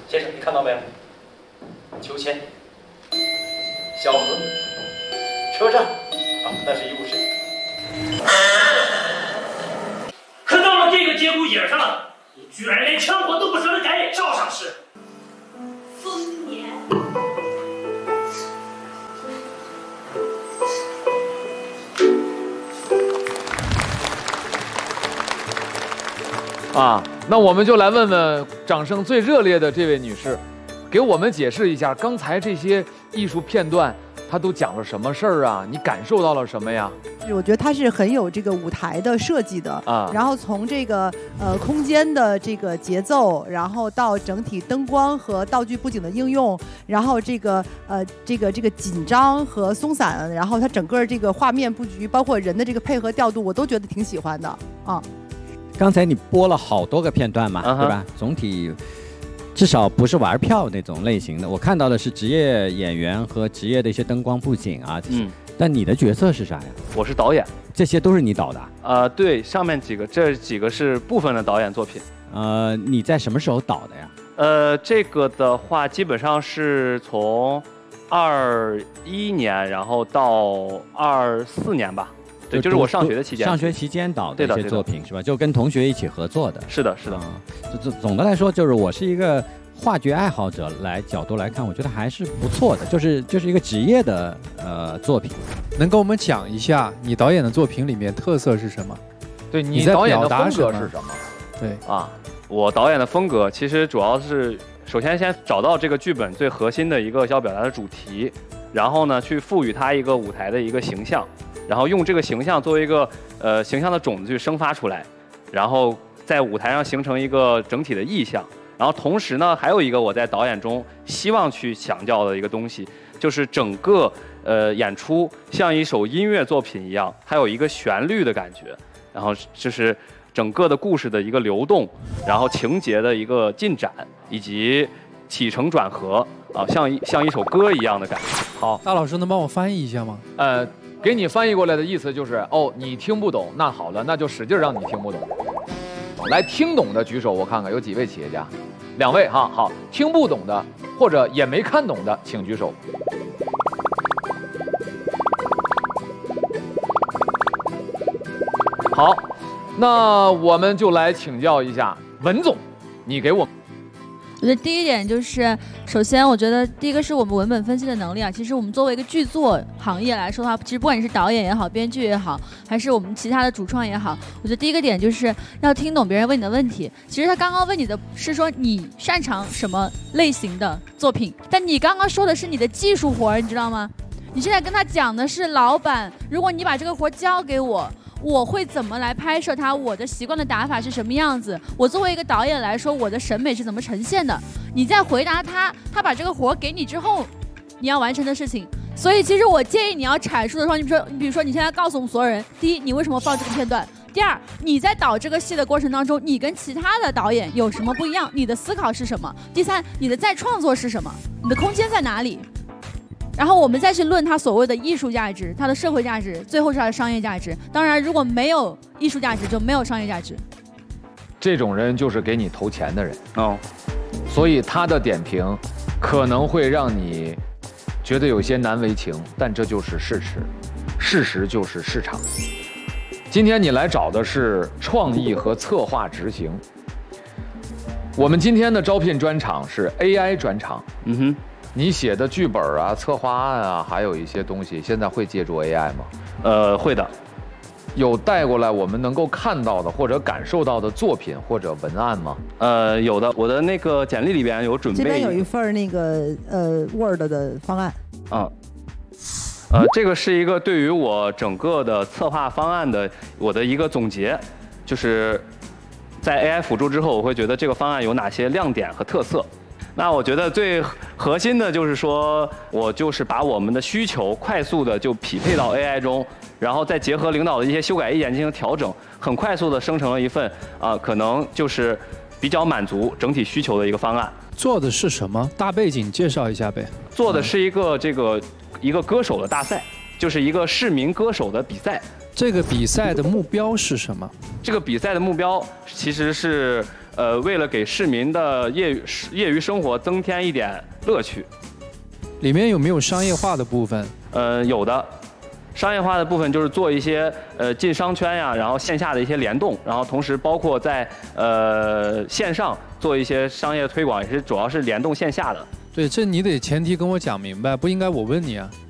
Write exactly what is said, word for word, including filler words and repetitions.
先生，你看到没有？秋千、小河、车站，啊，那是医务室。 可到了这个节骨眼上了，你居然连枪火都不舍得改，照上是丰年。 啊，那我们就来问问掌声最热烈的这位女士，给我们解释一下刚才这些艺术片段，它都讲了什么事儿啊？你感受到了什么呀？ 我觉得它是很有这个舞台的设计的啊， 然后从这个呃空间的这个节奏，然后到整体灯光和道具布景的应用，然后这个呃这个这个紧张和松散，然后它整个这个画面布局，包括人的这个配合调度，我都觉得挺喜欢的啊。 刚才你播了好多个片段嘛， uh-huh. 对吧？总体至少不是玩票那种类型的，我看到的是职业演员和职业的一些灯光布景啊。嗯。但你的角色是啥呀？ 我是导演， 这些都是你导的？ 呃，对，上面几个这几个是部分的导演作品。 呃，你在什么时候导的呀？ 呃，这个的话，基本上是从二一年，然后到二四年吧。对，就是我上学的期间， 上学期间导的一些作品是吧？就跟同学一起合作的。 是的，是的。 就总的来说，就是我是一个话剧爱好者来角度来看，我觉得还是不错的，就是就是一个职业的呃作品。 能跟我们讲一下你导演的作品里面特色是什么？ 对你在导演的表达风格是什么？ 对啊，我导演的风格其实主要是首先先找到这个剧本最核心的一个要表达的主题，然后呢去赋予它一个舞台的一个形象。然后用这个形象作为一个呃形象的种子去生发出来，然后在舞台上形成一个整体的意象。然后同时呢，还有一个我在导演中希望去强调的一个东西，就是整个呃演出像一首音乐作品一样，它有一个旋律的感觉，然后就是整个的故事的一个流动，然后情节的一个进展，以及起承转合啊，像一像一首歌一样的感觉。 好， 大老师能帮我翻译一下吗？ 呃。给你翻译过来的意思就是，哦，你听不懂，那好了，那就使劲让你听不懂。来，听懂的举手，我看看有几位企业家，两位哈，好，听不懂的或者也没看懂的，请举手。好，那我们就来请教一下文总，你给我。 我觉得第一点就是，首先我觉得第一个是我们文本分析的能力啊。其实我们作为一个剧作行业来说的话，其实不管你是导演也好，编剧也好，还是我们其他的主创也好，我觉得第一个点就是要听懂别人问你的问题。其实他刚刚问你的是说你擅长什么类型的作品，但你刚刚说的是你的技术活，你知道吗？你现在跟他讲的是老板，如果你把这个活交给我，我会怎么来拍摄它？我的习惯的打法是什么样子？我作为一个导演来说，我的审美是怎么呈现的？你在回答他，他把这个活给你之后，你要完成的事情。所以，其实我建议你要阐述的时候，你比如说，你比如说，你现在告诉我们所有人，第一，你为什么放这个片段？第二，你在导这个戏的过程当中，你跟其他的导演有什么不一样？你的思考是什么？第三，你的再创作是什么？你的空间在哪里？然后我们再去论它所谓的艺术价值、它的社会价值，最后是它的商业价值。当然，如果没有艺术价值，就没有商业价值。 这种人就是给你投钱的人哦，所以他的点评可能会让你觉得有些难为情，但这就是事实，事实就是市场。今天你来找的是创意和策划执行。我们今天的招聘专场是 A I 专场。嗯哼。你写的剧本啊、策划案啊，还有一些东西，现在会借助 A I 吗？ 呃，会的。 有带过来我们能够看到的或者感受到的作品或者文案吗？ 呃，有的。我的那个简历里边有准备。 这边有一份那个呃 Word 的方案。 嗯。呃，这个是一个对于我整个的策划方案的我的一个总结，就是在 A I 辅助之后，我会觉得这个方案有哪些亮点和特色。那我觉得最核心的就是说，我就是把我们的需求快速的就匹配到 A I 中，然后再结合领导的一些修改意见进行调整，很快速的生成了一份啊、呃，可能就是比较满足整体需求的一个方案。 做的是什么？大背景介绍一下呗。 做的是一个这个一个歌手的大赛，就是一个市民歌手的比赛。 这个比赛的目标是什么？ 这个比赛的目标其实是呃，为了给市民的业余业余生活增添一点乐趣。 里面有没有商业化的部分？ 呃，有的。商业化的部分就是做一些呃进商圈呀，然后线下的一些联动，然后同时包括在呃线上做一些商业推广，也是主要是联动线下的。 对，这你得前提跟我讲明白，不应该我问你啊。